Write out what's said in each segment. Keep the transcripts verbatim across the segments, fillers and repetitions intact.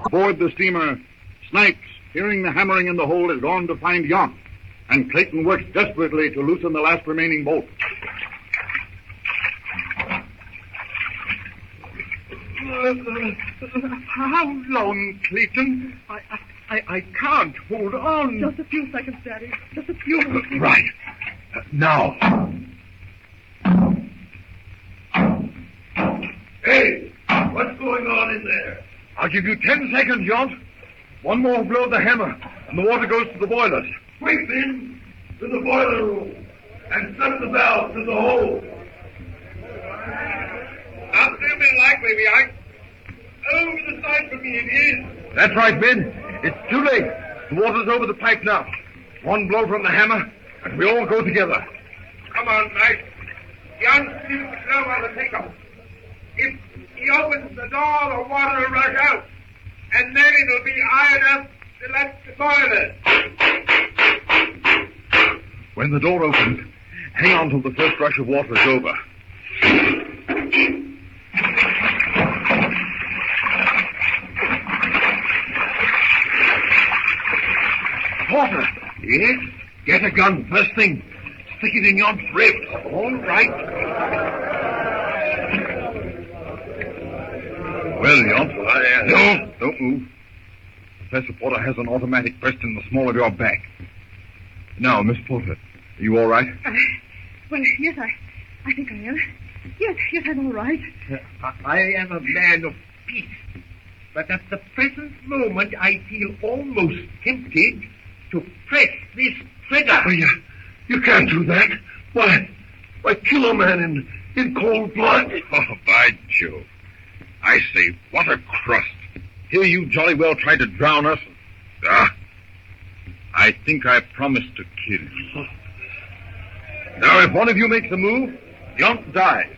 Aboard the steamer, Snipes, hearing the hammering in the hold, is gone to find Yount, and Clayton works desperately to loosen the last remaining bolt. Uh, how long, Clayton? I, I, I can't hold on. Just a few seconds, Daddy. Just a few minutes. Uh, right. Uh, now. Hey, what's going on in there? I'll give you ten seconds, Yount. One more blow of the hammer, and the water goes to the boilers. Quick, men, to the boiler room, and set the valve to the hole. Not very likely, Ike. Over the side for me it is. That's right, Ben. It's too late. The water's over the pipe now. One blow from the hammer, and we all go together. Come on, Mike. Yount seems to know how to take him. If he opens the door, the water will rush out. And then it'll be high enough to let the boilers. When the door opens, hang on till the first rush of water is over. Porter! Yes? Get a gun, first thing. Stick it in Yount's ribs. All right. Well, Yount. I, uh... No, don't move. Professor Porter has an automatic pressed in the small of your back. Now, Miss Porter, are you all right? Uh, well, yes, I, I think I am. Yes, yes, I'm all right. Uh, I am a man of peace. But at the present moment, I feel almost tempted to press this trigger. Oh, you, you can't do that. Why? Why, kill a man in, in cold blood? Oh, by Jove. I say, what a crust. Here you jolly well tried to drown us. Ah, I think I promised to kill you. Now, if one of you makes a move, Yount dies.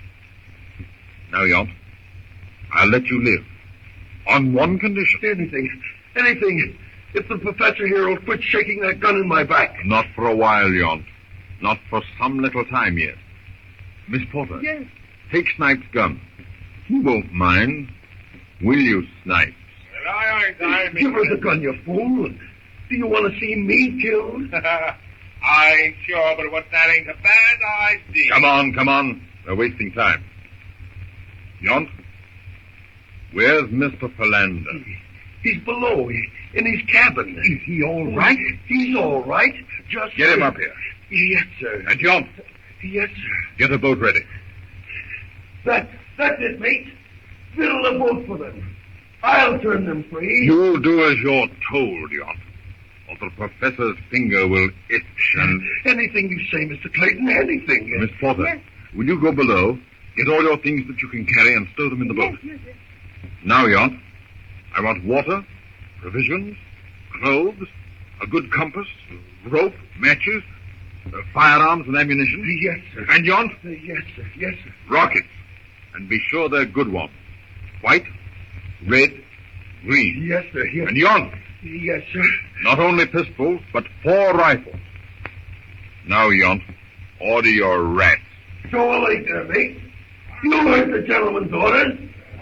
Now, Yount, I'll let you live. On one condition. Anything, anything. If the professor here will quit shaking that gun in my back. Not for a while, Yount. Not for some little time yet. Miss Porter. Yes. Take Snipes' gun. He won't mind. Will you, Snipes? Well, I ain't dying. Give her the gun, you fool. Do you want to see me killed? I ain't sure, but what that ain't a bad idea. Come on, come on. We're wasting time. Yount, where's Mister Philander? He's below, in his cabin. Is he all right? He's all right. Just... Get him up here. Yes, sir. And Yount, Yes, sir. get a boat ready. That, that's it, mate. Fill the boat for them. I'll turn them free. You'll do as you're told, Yount, or the professor's finger will itch and... Anything you say, Mister Clayton, anything. Miss Porter, Yes. will you go below, get all your things that you can carry, and stow them in the boat? Yes, yes, yes. Now, Yount, I want water, provisions, clothes, a good compass, rope, matches, uh, firearms and ammunition. Yes, sir. And Yount, Uh, yes, sir. Yes, sir. rockets. And be sure they're good ones. White, red, green. Yes, sir. Yes, And Yount, yes, sir. not only pistols, but four rifles. Now, Yount, order your rats. So late there, mate. You heard the gentleman's orders.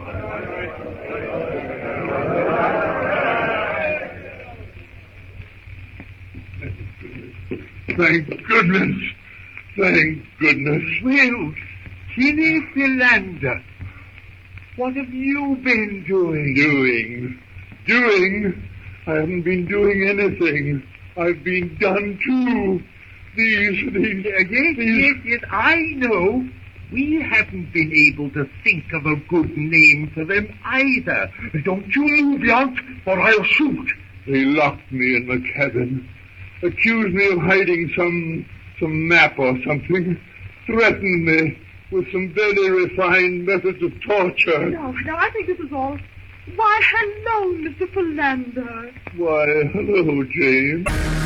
Thank goodness. Thank goodness. Well, Tinny Philander, what have you been doing? Doing. Doing? I haven't been doing anything. I've been done too. These, these, Yes, yes, yes, yes, I know. We haven't been able to think of a good name for them either. Don't you move, Yount, or I'll shoot. They locked me in the cabin. Accused me of hiding some, some map or something. Threatened me with some very refined methods of torture. No, no, I think this is all... Why, hello, Mister Philander. Why, hello, James.